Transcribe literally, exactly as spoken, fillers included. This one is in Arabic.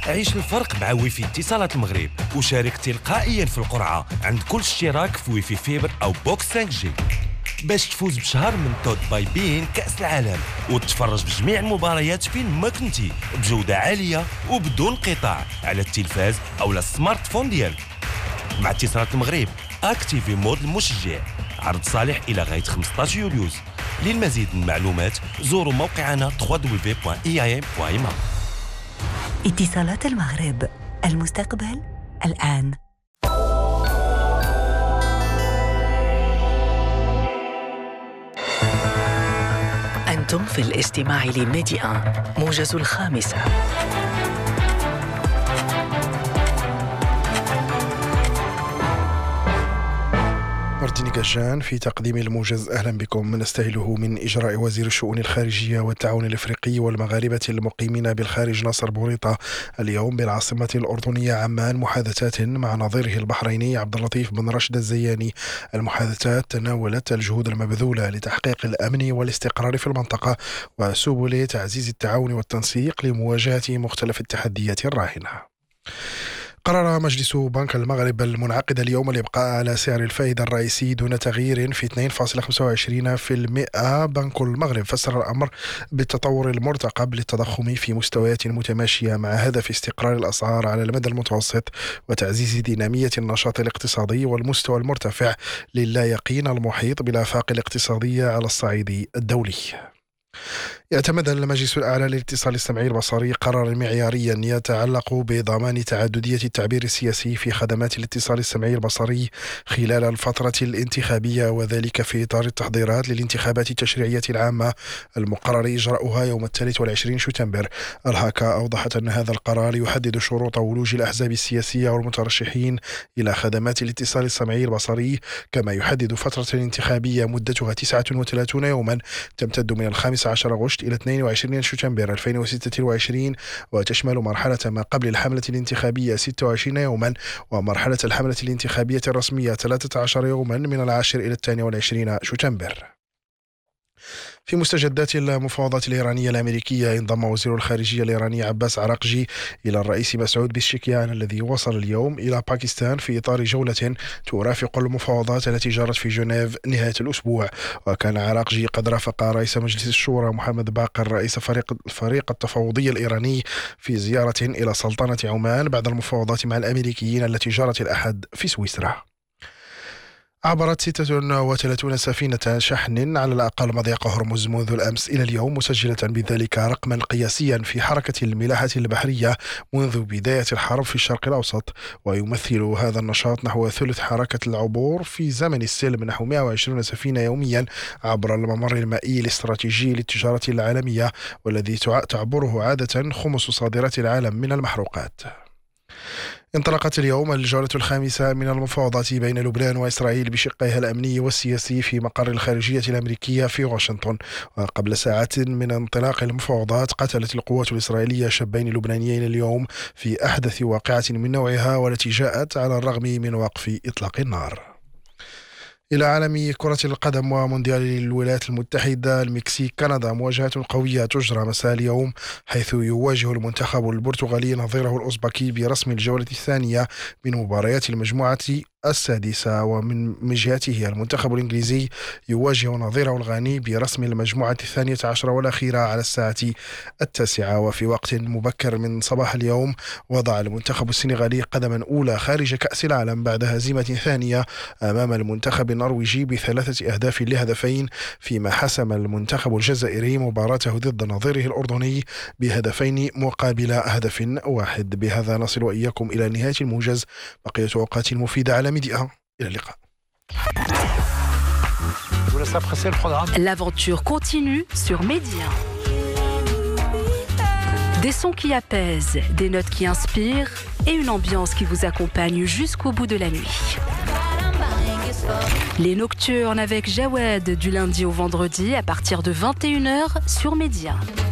عيش الفرق مع ويفي اتصالات المغرب وشارك تلقائيا في القرعة عند كل اشتراك في ويفي فيبر أو بوكس خمسة جي باش تفوز بشهر من توت باي بين كأس العالم وتتفرج بجميع المباريات فين ما كنتي بجودة عالية وبدون انقطاع على التلفاز أو السمارت فون ديالك. مع اتصالات المغرب اكتيفي مود المشجع. عرض صالح إلى غاية خمسطاش يوليوز. للمزيد من المعلومات زوروا موقعنا دبليو دبليو دبليو دوت إي إيه إم دوت إم. اتصالات المغرب، المستقبل الآن. أنتم في الاستماع لميديا موجز الخامسة. مارتيني كاشان في تقديم الموجز. أهلا بكم. نستهله من إجراء وزير الشؤون الخارجية والتعاون الإفريقي والمغاربة المقيمين بالخارج ناصر بوريطة اليوم بالعاصمة الأردنية عمان محادثات مع نظيره البحريني عبد اللطيف بن رشد الزياني. المحادثات تناولت الجهود المبذولة لتحقيق الأمن والاستقرار في المنطقة وسبل تعزيز التعاون والتنسيق لمواجهة مختلف التحديات الراهنة. قرر مجلس بنك المغرب المنعقد اليوم الإبقاء على سعر الفائدة الرئيسي دون تغيير في اثنين فاصلة خمسة وعشرين بالمئة. بنك المغرب فسر الأمر بالتطور المرتقب للتضخم في مستويات متماشية مع هدف استقرار الأسعار على المدى المتوسط وتعزيز دينامية النشاط الاقتصادي والمستوى المرتفع للا يقين المحيط بالآفاق الاقتصادية على الصعيد الدولي. يعتمد المجلس الأعلى للاتصال السمعي البصري قرارا معياريا يتعلق بضمان تعددية التعبير السياسي في خدمات الاتصال السمعي البصري خلال الفترة الانتخابية، وذلك في إطار التحضيرات للانتخابات التشريعية العامة المقرر إجراؤها يوم الثالث والعشرين شتنبر. الهاكا أوضحت أن هذا القرار يحدد شروط ولوج الأحزاب السياسية والمترشحين إلى خدمات الاتصال السمعي البصري، كما يحدد فترة انتخابية مدتها تسعة وثلاثين يوما تمتد من الخامس عشر أغسطس إلى اثنين وعشرين شتنبر ألفين وستة وعشرين، وتشمل مرحلة ما قبل الحملة الانتخابية ستة وعشرين يوما ومرحلة الحملة الانتخابية الرسمية ثلاثة عشر يوما من العاشر إلى الثاني والعشرين شتنبر. في مستجدات المفاوضات الإيرانية الأمريكية انضم وزير الخارجية الإيراني عباس عراقجي إلى الرئيس مسعود بيزشكيان الذي وصل اليوم إلى باكستان في إطار جولة ترافق المفاوضات التي جرت في جنيف نهاية الأسبوع. وكان عراقجي قد رافق رئيس مجلس الشورى محمد باقر رئيس فريق الفريق التفاوضي الإيراني في زيارة إلى سلطنة عمان بعد المفاوضات مع الأمريكيين التي جرت الأحد في سويسرا. عبرت ستة وثلاثين سفينة شحن على الأقل مضيق هرمز منذ الأمس إلى اليوم، مسجلة بذلك رقما قياسيا في حركة الملاحة البحرية منذ بداية الحرب في الشرق الأوسط. ويمثل هذا النشاط نحو ثلث حركة العبور في زمن السلم نحو مئة وعشرين سفينة يوميا عبر الممر المائي الاستراتيجي للتجارة العالمية، والذي تعبره عادة خمس صادرات العالم من المحروقات. انطلقت اليوم الجولة الخامسة من المفاوضات بين لبنان وإسرائيل بشقيها الأمني والسياسي في مقر الخارجية الأمريكية في واشنطن. وقبل ساعات من انطلاق المفاوضات قتلت القوات الإسرائيلية شابين لبنانيين اليوم في أحدث واقعة من نوعها والتي جاءت على الرغم من وقف إطلاق النار. إلى عالم كرة القدم ومونديال الولايات المتحدة المكسيك كندا، مواجهة قوية تجرى مساء اليوم حيث يواجه المنتخب البرتغالي نظيره الأوزبكي برسم الجولة الثانية من مباريات المجموعة السادسة. ومن جهته المنتخب الإنجليزي يواجه نظيره الغاني برسم المجموعة الثانية عشرة والأخيرة على الساعة التاسعة. وفي وقت مبكر من صباح اليوم وضع المنتخب السنغالي قدما أولى خارج كأس العالم بعد هزيمة ثانية أمام المنتخب النرويجي بثلاثة أهداف لهدفين، فيما حسم المنتخب الجزائري مباراته ضد نظيره الأردني بهدفين مقابل هدف واحد. بهذا نصل وإياكم إلى نهاية الموجز. بقية أوقات مفيدة على ميديا. إلى اللقاء. L'aventure continue sur Média. Des sons qui apaisent, des notes qui inspirent et une ambiance qui vous accompagne jusqu'au bout de la nuit. Les Nocturnes avec Jawed du lundi au vendredi à partir de vingt et une heures sur Média.